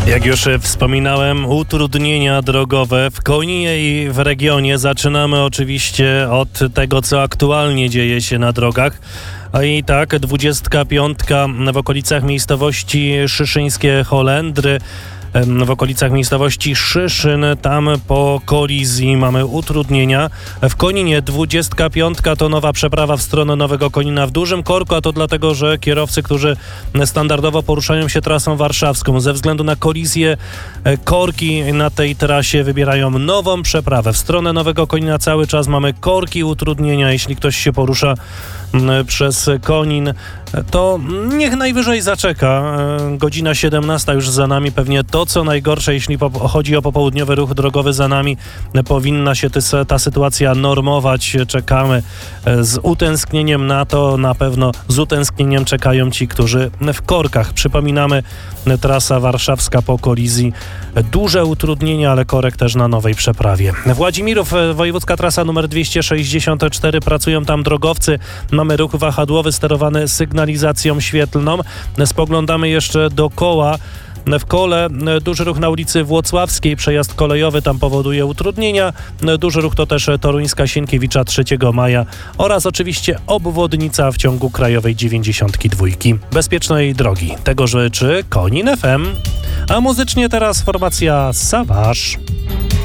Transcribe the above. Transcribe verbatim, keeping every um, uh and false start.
Jak już wspominałem, utrudnienia drogowe w Koninie i w regionie. Zaczynamy oczywiście od tego, co aktualnie dzieje się na drogach. A i tak, dwudziestka piątka w okolicach miejscowości Szyszyńskie Holendry, w okolicach miejscowości Szyszyn, tam po kolizji mamy utrudnienia. W Koninie dwudziestka piątka to nowa przeprawa w stronę Nowego Konina w dużym korku, a to dlatego, że kierowcy, którzy standardowo poruszają się trasą warszawską, ze względu na kolizję korki na tej trasie wybierają nową przeprawę. W stronę Nowego Konina cały czas mamy korki, utrudnienia. Jeśli ktoś się porusza przez Konin, to niech najwyżej zaczeka. Godzina siedemnasta już za nami. Pewnie to, co najgorsze, jeśli po, chodzi o popołudniowy ruch drogowy za nami, powinna się ty, ta sytuacja normować. Czekamy z utęsknieniem na to. Na pewno z utęsknieniem czekają ci, którzy w korkach. Przypominamy, trasa warszawska po kolizji. Duże utrudnienia, ale korek też na nowej przeprawie. Władzimirów, wojewódzka trasa numer dwieście sześćdziesiąt cztery. Pracują tam drogowcy. Mamy ruch wahadłowy sterowany sygnalizacją świetlną. Spoglądamy jeszcze dookoła. W Kole duży ruch na ulicy Włocławskiej, przejazd kolejowy tam powoduje utrudnienia. Duży ruch to też Toruńska Sienkiewicza trzeciego maja oraz oczywiście obwodnica w ciągu krajowej dziewięćdziesiątki dwójki. Bezpiecznej drogi. Tego życzy Konin F M. A muzycznie teraz formacja Savage.